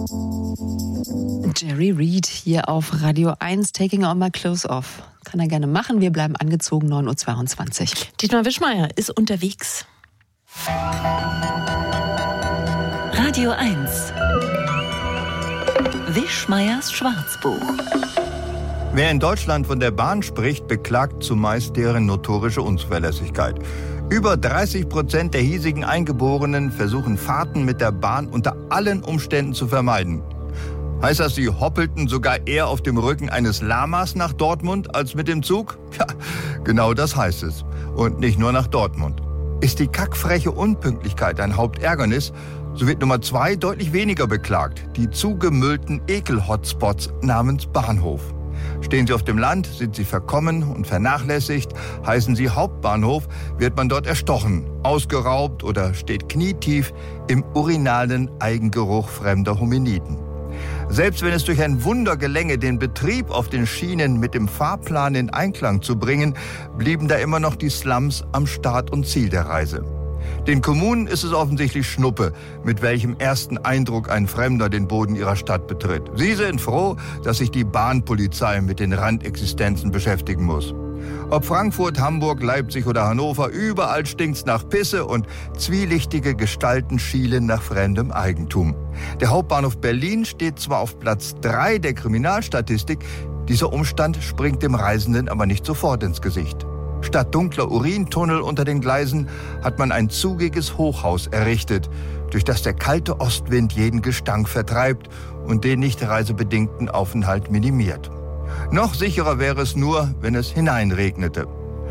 Jerry Reed hier auf Radio 1, Taking On My Clothes Off. Kann er gerne machen, wir bleiben angezogen, 9.22 Uhr. Dietmar Wischmeier ist unterwegs. Radio 1 Wischmeiers Schwarzbuch. Wer in Deutschland von der Bahn spricht, beklagt zumeist deren notorische Unzuverlässigkeit. Über 30% der hiesigen Eingeborenen versuchen Fahrten mit der Bahn unter allen Umständen zu vermeiden. Heißt das, sie hoppelten sogar eher auf dem Rücken eines Lamas nach Dortmund als mit dem Zug? Ja, genau das heißt es. Und nicht nur nach Dortmund. Ist die kackfreche Unpünktlichkeit ein Hauptärgernis, so wird Nummer 2 deutlich weniger beklagt. Die zugemüllten Ekel-Hotspots namens Bahnhof. Stehen Sie auf dem Land, sind Sie verkommen und vernachlässigt, heißen Sie Hauptbahnhof, wird man dort erstochen, ausgeraubt oder steht knietief im urinalen Eigengeruch fremder Hominiden. Selbst wenn es durch ein Wunder gelänge, den Betrieb auf den Schienen mit dem Fahrplan in Einklang zu bringen, blieben da immer noch die Slums am Start und Ziel der Reise. Den Kommunen ist es offensichtlich Schnuppe, mit welchem ersten Eindruck ein Fremder den Boden ihrer Stadt betritt. Sie sind froh, dass sich die Bahnpolizei mit den Randexistenzen beschäftigen muss. Ob Frankfurt, Hamburg, Leipzig oder Hannover, überall stinkt's nach Pisse und zwielichtige Gestalten schielen nach fremdem Eigentum. Der Hauptbahnhof Berlin steht zwar auf Platz 3 der Kriminalstatistik, dieser Umstand springt dem Reisenden aber nicht sofort ins Gesicht. Statt dunkler Urintunnel unter den Gleisen hat man ein zugiges Hochhaus errichtet, durch das der kalte Ostwind jeden Gestank vertreibt und den nicht reisebedingten Aufenthalt minimiert. Noch sicherer wäre es nur, wenn es hineinregnete.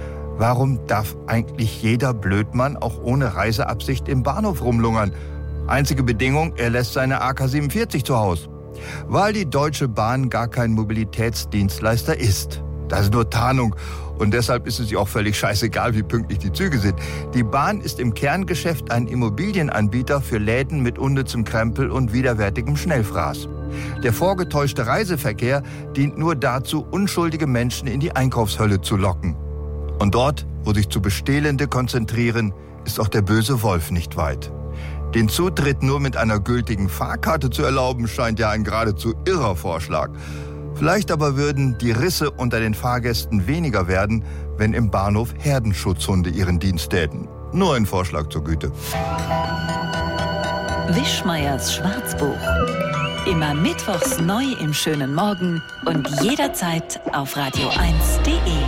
Warum darf eigentlich jeder Blödmann auch ohne Reiseabsicht im Bahnhof rumlungern? Einzige Bedingung, er lässt seine AK-47 zu Hause. Weil die Deutsche Bahn gar kein Mobilitätsdienstleister ist. Das ist nur Tarnung und deshalb ist es ihr auch völlig scheißegal, wie pünktlich die Züge sind. Die Bahn ist im Kerngeschäft ein Immobilienanbieter für Läden mit unnützem Krempel und widerwärtigem Schnellfraß. Der vorgetäuschte Reiseverkehr dient nur dazu, unschuldige Menschen in die Einkaufshölle zu locken. Und dort, wo sich zu Bestehlende konzentrieren, ist auch der böse Wolf nicht weit. Den Zutritt nur mit einer gültigen Fahrkarte zu erlauben, scheint ja ein geradezu irrer Vorschlag. Vielleicht aber würden die Risse unter den Fahrgästen weniger werden, wenn im Bahnhof Herdenschutzhunde ihren Dienst täten. Nur ein Vorschlag zur Güte. Wischmeiers Schwarzbuch. Immer mittwochs neu im schönen Morgen und jederzeit auf radio1.de.